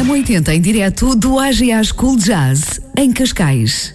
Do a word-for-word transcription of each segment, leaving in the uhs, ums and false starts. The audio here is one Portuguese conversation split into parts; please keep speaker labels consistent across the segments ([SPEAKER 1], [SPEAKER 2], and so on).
[SPEAKER 1] M oitenta em direto do A G A School Jazz, em Cascais.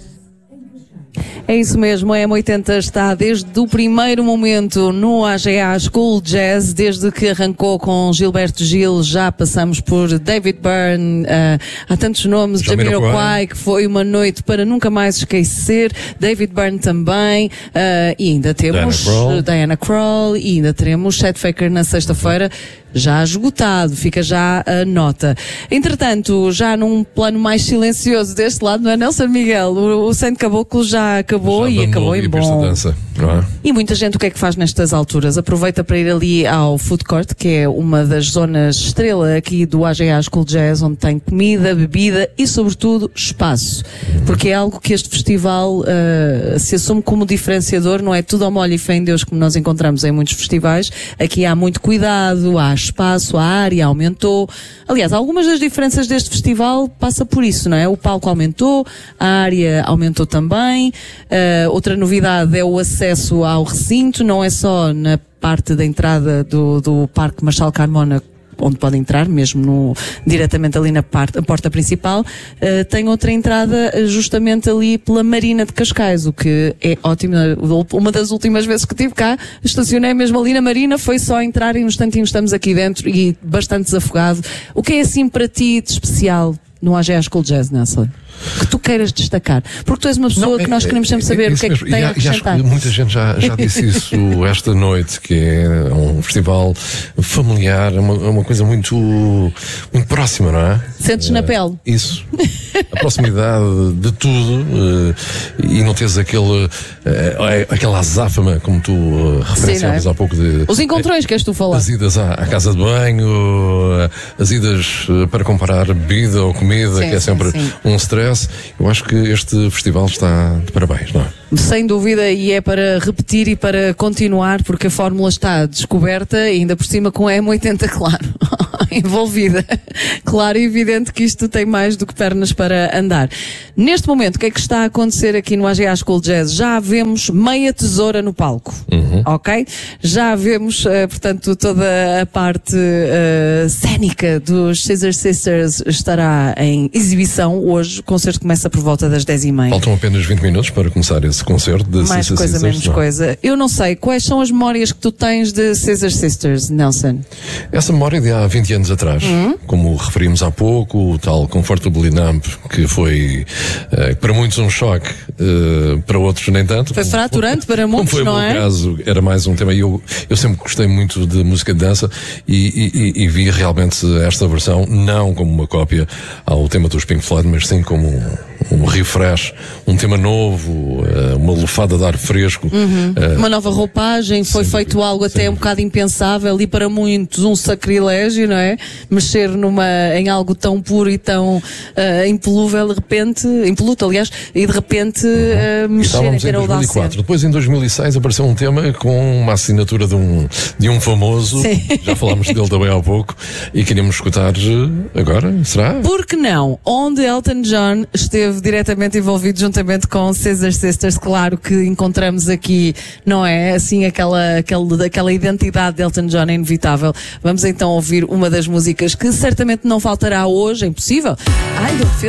[SPEAKER 2] É isso mesmo, a M oitenta está desde o primeiro momento no A G A School Jazz, desde que arrancou com Gilberto Gil, já passamos por David Byrne, uh, há tantos nomes, Jamiroquai, que foi uma noite para nunca mais esquecer, David Byrne também, uh, e ainda temos Diana Krall, Diana Krall e ainda teremos Chet Faker na sexta-feira, já esgotado, fica já a nota. Entretanto, já num plano mais silencioso deste lado, não é, Nelson Miguel? O, o Santo Caboclo já acabou já e acabou em bom.
[SPEAKER 3] Dança, não é?
[SPEAKER 2] E muita gente o que é que faz nestas alturas? Aproveita para ir ali ao Food Court, que é uma das zonas estrela aqui do A G A School Jazz, onde tem comida, bebida e, sobretudo, espaço. Porque é algo que este festival uh, se assume como diferenciador, não é tudo ao molho e fé em Deus como nós encontramos em muitos festivais. Aqui há muito cuidado, há espaço, a área aumentou. Aliás, algumas das diferenças deste festival passa por isso, não é? O palco aumentou, a área aumentou também. Uh, outra novidade é o acesso ao recinto, não é só na parte da entrada do, do Parque Marshal Carmona, onde pode entrar, mesmo no, diretamente ali na parte, a porta principal, uh, tem outra entrada justamente ali pela Marina de Cascais, o que é ótimo. Uma das últimas vezes que estive cá, estacionei mesmo ali na Marina, foi só entrar e um instantinho estamos aqui dentro e bastante desafogado. O que é assim para ti de especial no A G A School Jazz, Nelson? Que tu queiras destacar? Porque tu és uma pessoa não, é, que nós queremos sempre saber é, é o que é que tem a acrescentar.
[SPEAKER 3] Muita gente já, já disse isso esta noite, que é um festival familiar, uma, uma coisa muito, muito próxima, não é?
[SPEAKER 2] Sentes uh, na pele.
[SPEAKER 3] Isso. A proximidade de tudo uh, e não tens aquele, uh, aquela azáfama, como tu uh, referenciavas
[SPEAKER 2] Sim, é?
[SPEAKER 3] há pouco. De,
[SPEAKER 2] Os encontrões uh, que és tu falar.
[SPEAKER 3] As idas à, à casa de banho, uh, as idas uh, para comprar bebida ou comida, sim, que é sempre sim, sim. um stress. Eu acho que este festival está de parabéns, não é?
[SPEAKER 2] Sem dúvida, e é para repetir e para continuar, porque a fórmula está descoberta e ainda por cima com a M oitenta, claro, envolvida. Claro e evidente que isto tem mais do que pernas para andar. Neste momento, o que é que está a acontecer aqui no A G A School Jazz? Já vemos meia tesoura no palco, uhum. ok? Já vemos, uh, portanto, toda a parte uh, cénica dos Scissor Sisters estará em exibição hoje. O concerto começa por volta das dez e meia.
[SPEAKER 3] Faltam apenas vinte minutos para começar esse concerto de
[SPEAKER 2] Mais
[SPEAKER 3] Scissor
[SPEAKER 2] coisa,
[SPEAKER 3] Sisters,
[SPEAKER 2] menos
[SPEAKER 3] não?
[SPEAKER 2] coisa. Eu não sei, quais são as memórias que tu tens de Scissor Sisters, Nelson?
[SPEAKER 3] Essa memória de há vinte anos atrás, uhum. como referimos há pouco, o tal Comfortably Numb, que foi uh, para muitos um choque, uh, para outros nem tanto.
[SPEAKER 2] Foi fraturante para muitos,
[SPEAKER 3] foi
[SPEAKER 2] não
[SPEAKER 3] é?
[SPEAKER 2] Foi
[SPEAKER 3] o caso, era mais um tema. Eu, eu sempre gostei muito de música de dança e, e, e vi realmente esta versão, não como uma cópia ao tema dos Pink Floyd, mas sim como um, um refresh, um tema novo, uh, uma lufada de ar fresco.
[SPEAKER 2] Uhum. Uh, uma nova roupagem, foi sempre, feito algo até sempre. um bocado impensável e para muitos um sacrilégio, não é? Mexer numa, em algo tão puro e tão uh, impelúvel, de repente, impoluto, aliás, e de repente uh, mexer em ter
[SPEAKER 3] dois mil e quatro. Depois em dois mil e seis apareceu um tema com uma assinatura de um, de um famoso, Sim. já falámos dele também há pouco, e queríamos escutar agora, será?
[SPEAKER 2] Por que não? Onde Elton John esteve diretamente envolvido juntamente com Scissor Sisters, claro que encontramos aqui, não é? Assim, aquela, aquela, aquela identidade de Elton John é inevitável. Vamos então ouvir uma das músicas que certamente não faltará hoje, é impossível. Ai, do filme.